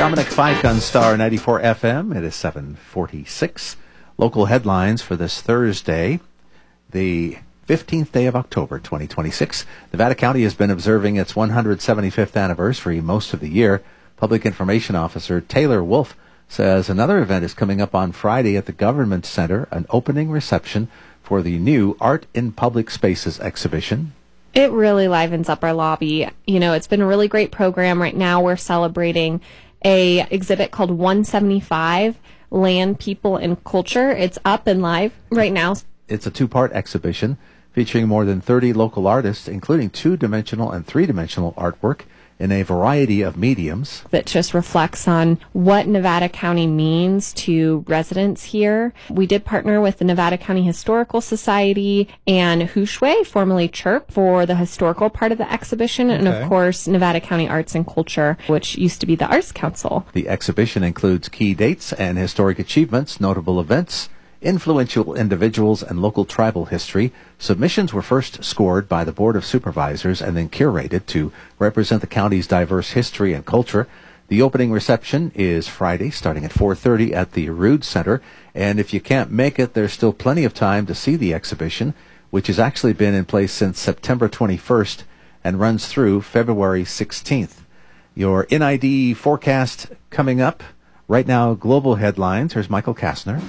Dominic Fike on Star 94 FM. It is 7:46. Local headlines for this Thursday, the 15th day of October, 2026. Nevada County has been observing its 175th anniversary most of the year. Public Information Officer Taylor Wolf says another event is coming up on Friday at the Government Center, an opening reception for the new Art in Public Spaces exhibition. It really livens up our lobby. You know, it's been a really great program. Right now we're celebrating a exhibit called 175, Land, People, and Culture. It's up and live right now. It's a two-part exhibition featuring more than 30 local artists, including two-dimensional and three-dimensional artwork in a variety of mediums. That just reflects on what Nevada County means to residents here. We did partner with the Nevada County Historical Society and Hushwe, formerly Chirp, for the historical part of the exhibition, and of course Nevada County Arts and Culture, which used to be the Arts Council. The exhibition includes key dates and historic achievements, notable events, influential individuals, and local tribal history. Submissions were first scored by the Board of Supervisors and then curated to represent the county's diverse history and culture. The opening reception is Friday, starting at 4:30 at the Rood Center. And if you can't make it, there's still plenty of time to see the exhibition, which has actually been in place since September 21st and runs through February 16th. Your NID forecast coming up. Right now, global headlines. Here's Michael Kastner.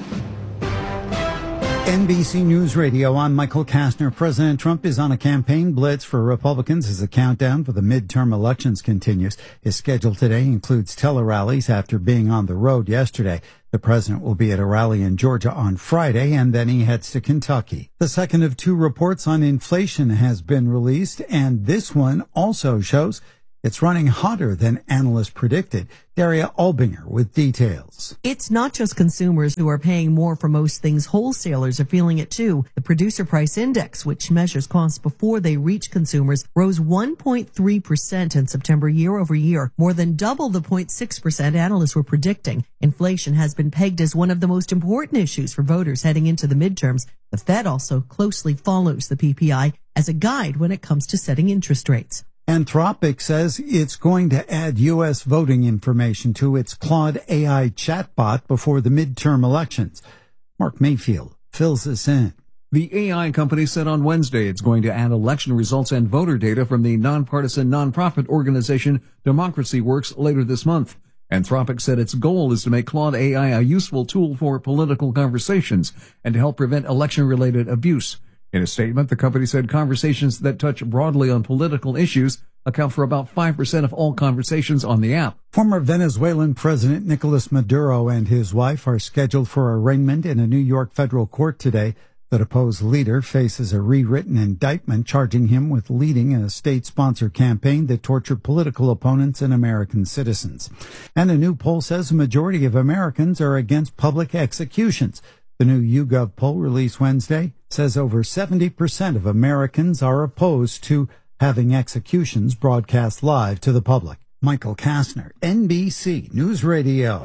NBC News Radio, I'm Michael Kastner. President Trump is on a campaign blitz for Republicans as the countdown for the midterm elections continues. His schedule today includes tele-rallies after being on the road yesterday. The president will be at a rally in Georgia on Friday, and then he heads to Kentucky. The second of two reports on inflation has been released, and this one also shows it's running hotter than analysts predicted. Daria Albinger with details. It's not just consumers who are paying more for most things. Wholesalers are feeling it too. The Producer Price Index, which measures costs before they reach consumers, rose 1.3% in September year over year, more than double the 0.6% analysts were predicting. Inflation has been pegged as one of the most important issues for voters heading into the midterms. The Fed also closely follows the PPI as a guide when it comes to setting interest rates. Anthropic says it's going to add U.S. voting information to its Claude AI chatbot before the midterm elections. Mark Mayfield fills us in. The AI company said on Wednesday it's going to add election results and voter data from the nonpartisan nonprofit organization Democracy Works later this month. Anthropic said its goal is to make Claude AI a useful tool for political conversations and to help prevent election-related abuse. In a statement, the company said conversations that touch broadly on political issues account for about 5% of all conversations on the app. Former Venezuelan President Nicolas Maduro and his wife are scheduled for arraignment in a New York federal court today. The deposed leader faces a rewritten indictment charging him with leading a state-sponsored campaign that tortured political opponents and American citizens. And a new poll says a majority of Americans are against public executions. The new YouGov poll released Wednesday says over 70% of Americans are opposed to having executions broadcast live to the public. Michael Kastner, NBC News Radio.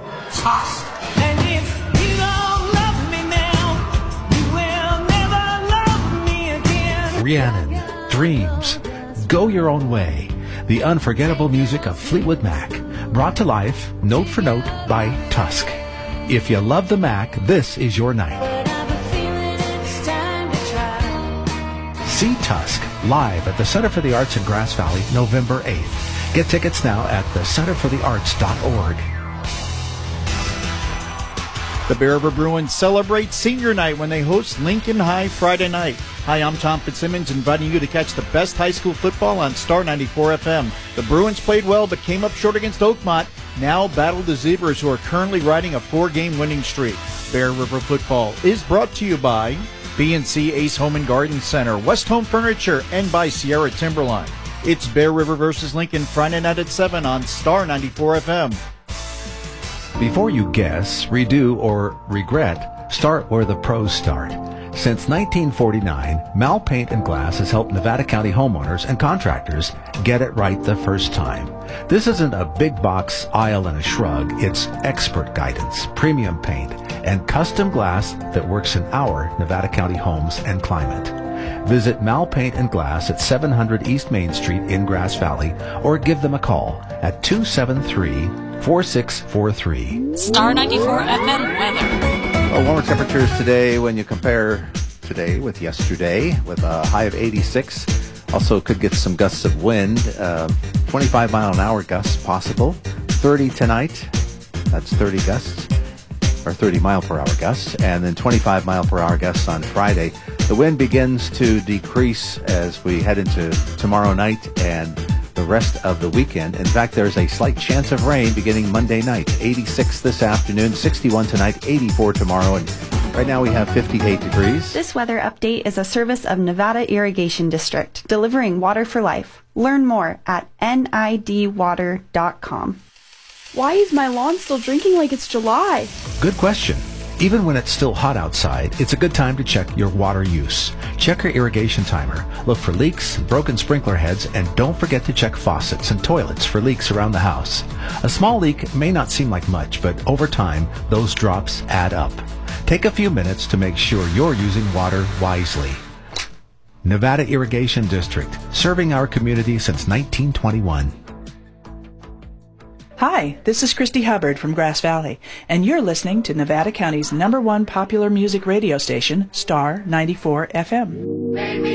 And if you don't love me now, you will never love me again. Rhiannon, Dreams, Go Your Own Way. The unforgettable music of Fleetwood Mac, brought to life, note for note, by Tusk. If you love the Mac, this is your night. See Tusk live at the Center for the Arts in Grass Valley, November 8th. Get tickets now at thecenterforthearts.org. The Bear River Bruins celebrate senior night when they host Lincoln High Friday night. Hi, I'm Tom Fitzsimmons, inviting you to catch the best high school football on Star 94 FM. The Bruins played well but came up short against Oakmont. Now battle the Zebras, who are currently riding a 4-game winning streak. Bear River football is brought to you by B&C Ace Home and Garden Center, West Home Furniture, and by Sierra Timberline. It's Bear River versus Lincoln Friday night at 7 on Star 94 FM. Before you guess, redo, or regret, start where the pros start. Since 1949, Mal Paint and Glass has helped Nevada County homeowners and contractors get it right the first time. This isn't a big box aisle and a shrug. It's expert guidance, premium paint, and custom glass that works in our Nevada County homes and climate. Visit Mal Paint and Glass at 700 East Main Street in Grass Valley, or give them a call at 273 888-4643. Star 94 FM weather. Well, warmer temperatures today when you compare today with yesterday, with a high of 86. Also could get some gusts of wind, 25 mile an hour gusts possible. 30 tonight, that's 30 gusts, or 30 mile per hour gusts, and then 25 mile per hour gusts on Friday. The wind begins to decrease as we head into tomorrow night and the rest of the weekend. In fact, there's a slight chance of rain beginning Monday night. 86 this afternoon, 61 tonight, 84 tomorrow, and right now we have 58 degrees. This weather update is a service of Nevada Irrigation District, delivering water for life. Learn more at nidwater.com. Why is my lawn still drinking like it's July? Good question. Even when it's still hot outside, it's a good time to check your water use. Check your irrigation timer. Look for leaks, broken sprinkler heads, and don't forget to check faucets and toilets for leaks around the house. A small leak may not seem like much, but over time, those drops add up. Take a few minutes to make sure you're using water wisely. Nevada Irrigation District, serving our community since 1921. Hi, this is Christy Hubbard from Grass Valley, and you're listening to Nevada County's #1 popular music radio station, Star 94 FM.